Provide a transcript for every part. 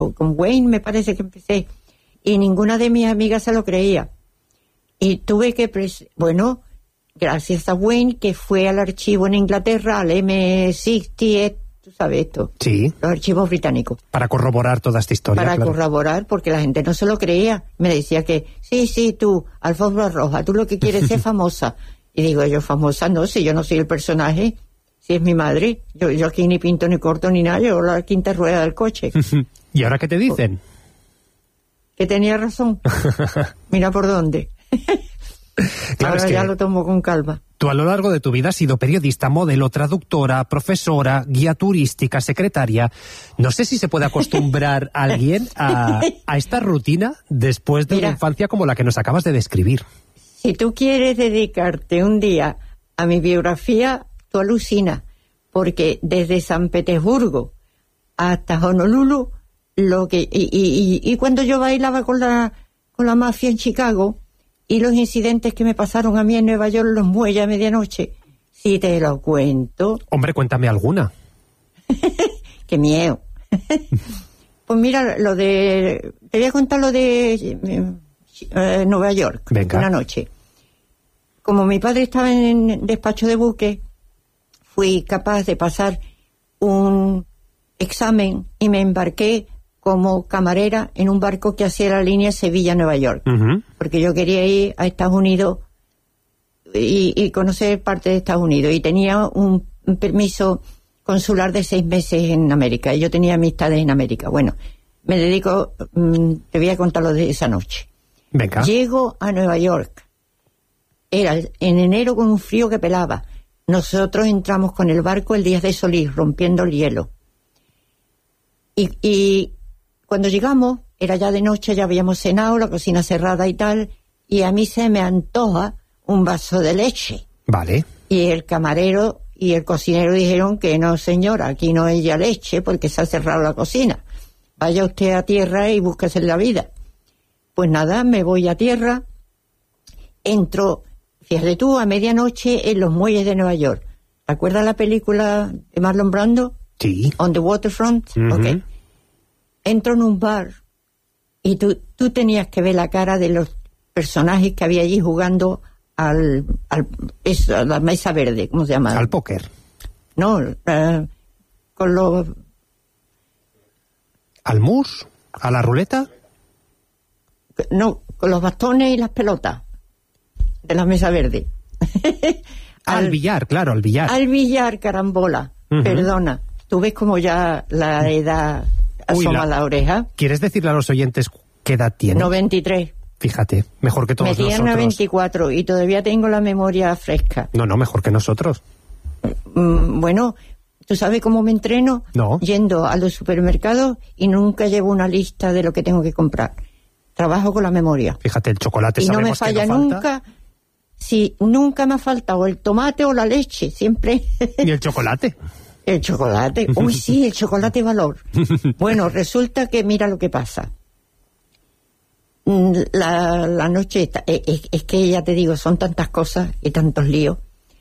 con Wayne me parece que empecé, y ninguna de mis amigas se lo creía. Y tuve que, gracias a Wayne, que fue al archivo en Inglaterra, al M60, tú sabes esto. Sí. Los archivos británicos. Para corroborar toda esta historia. Para corroborar, porque la gente no se lo creía. Me decía que, sí, tú, alfombra roja, tú lo que quieres es ser famosa. Y digo, yo famosa no, si yo no soy el personaje, si es mi madre. Yo aquí ni pinto ni corto ni nada, yo la quinta rueda del coche. ¿Y ahora qué te dicen? Que tenía razón. Mira por dónde. Claro, ahora ya lo tomo con calma. Tú a lo largo de tu vida has sido periodista, modelo, traductora, profesora, guía turística, secretaria. No sé si se puede acostumbrar a alguien a esta rutina después de una infancia como la que nos acabas de describir. Si tú quieres dedicarte un día a mi biografía, tú alucinas, porque desde San Petersburgo hasta Honolulu, y cuando yo bailaba con la mafia en Chicago, y los incidentes que me pasaron a mí en Nueva York, los muelles a medianoche, si te lo cuento... Hombre, cuéntame alguna. ¡Qué miedo! Pues mira, te voy a contar lo de Nueva York. Venga. Una noche. Como mi padre estaba en despacho de buque, fui capaz de pasar un examen y me embarqué como camarera en un barco que hacía la línea Sevilla-Nueva York. Uh-huh. Porque yo quería ir a Estados Unidos y conocer parte de Estados Unidos. Y tenía un permiso consular de 6 meses en América. Y yo tenía amistades en América. Bueno, me dedico... te voy a contar lo de esa noche. Venga. Llego a Nueva York. Era en enero con un frío que pelaba. Nosotros entramos con el barco el 10 de Solís, rompiendo el hielo. Y cuando llegamos, era ya de noche, ya habíamos cenado, la cocina cerrada y tal, y a mí se me antoja un vaso de leche. Vale. Y el camarero y el cocinero dijeron que no, señora, aquí no hay ya leche porque se ha cerrado la cocina. Vaya usted a tierra y búsquese la vida. Pues nada, me voy a tierra, entro, fíjate tú, a medianoche en los muelles de Nueva York. ¿Te acuerdas la película de Marlon Brando? Sí. On the Waterfront. Uh-huh. Ok. Entro en un bar y tú tenías que ver la cara de los personajes que había allí jugando a la mesa verde, ¿cómo se llama? Al póker. No, con los... ¿Al mus? ¿A la ruleta? No, con los bastones y las pelotas de la mesa verde. Al billar, claro, al billar. Al billar, carambola. Uh-huh. Perdona, tú ves como ya la edad... asoma la oreja. ¿Quieres decirle a los oyentes qué edad tiene? 93. Fíjate, mejor que todos nosotros. Me tiene 94 y todavía tengo la memoria fresca. No, mejor que nosotros. Bueno, ¿tú sabes cómo me entreno? No. Yendo a los supermercados y nunca llevo una lista de lo que tengo que comprar. Trabajo con la memoria. Fíjate, el chocolate y no me falla no nunca. Sí, nunca me ha faltado el tomate o la leche, siempre. ¿Y el chocolate? El chocolate, uy sí, el chocolate valor. Bueno, resulta que mira lo que pasa. La noche, es que ya te digo, son tantas cosas y tantos líos.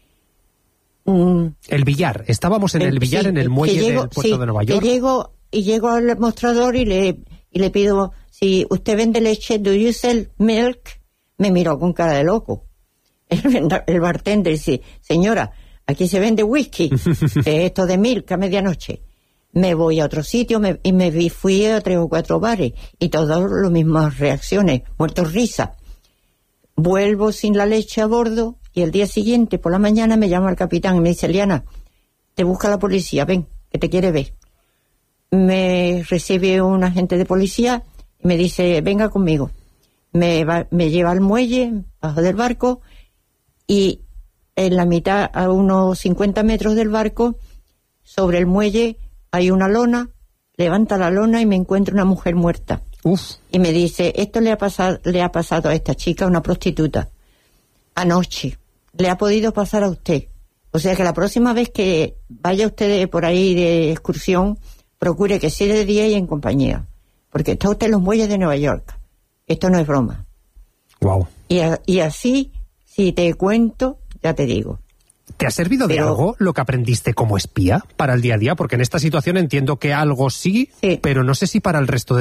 El billar, estábamos en el billar, sí, en el muelle del puerto de Nueva York. Llego al mostrador y le pido, si usted vende leche, do you sell milk? Me miró con cara de loco. El bartender dice, señora, aquí se vende whisky, esto de milk a medianoche. Me voy a otro sitio y fui a 3 o 4 bares y todas las mismas reacciones, muertos risa. Vuelvo sin la leche a bordo y el día siguiente por la mañana me llama el capitán y me dice, Liana, te busca la policía, ven, que te quiere ver. Me recibe un agente de policía y me dice, venga conmigo. Me lleva al muelle, bajo del barco, y en la mitad, a unos 50 metros del barco, sobre el muelle hay una lona, levanta la lona y me encuentro una mujer muerta. Uf. Y me dice, esto le ha pasado a esta chica, una prostituta, anoche. Le ha podido pasar a usted. O sea que la próxima vez que vaya usted por ahí de excursión, procure que sea de día y en compañía. Porque está usted en los muelles de Nueva York. Esto no es broma. Wow. Y así, si te cuento, ya te digo. ¿Te ha servido de algo lo que aprendiste como espía para el día a día? Porque en esta situación entiendo que algo sí, pero no sé si para el resto de